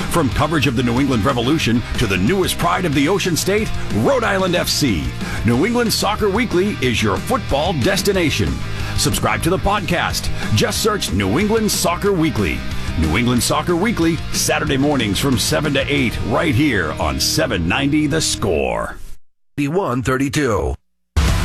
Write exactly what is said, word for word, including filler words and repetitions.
From coverage of the New England Revolution to the newest pride of the Ocean State, Rhode Island F C, New England Soccer Weekly is your football destination. Subscribe to the podcast. Just search New England Soccer Weekly. New England Soccer Weekly, Saturday mornings from seven to eight, right here on seven ninety The Score. one thirty-two